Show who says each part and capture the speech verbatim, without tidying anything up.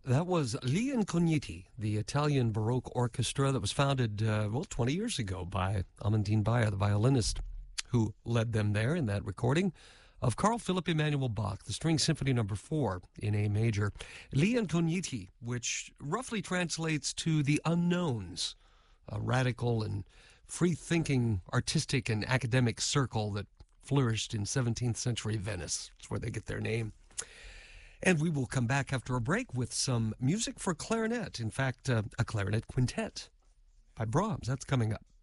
Speaker 1: That was Gli Incogniti, the Italian Baroque orchestra that was founded, uh, well, twenty years ago by Amandine Bayer, the violinist who led them there in that recording of Carl Philipp Emanuel Bach, the String Symphony Number four in A major. Gli Incogniti, which roughly translates to the unknowns, a radical and free-thinking artistic and academic circle that flourished in seventeenth century Venice. That's where they get their name. And we will come back after a break with some music for clarinet. In fact, uh, a clarinet quintet by Brahms. That's coming up.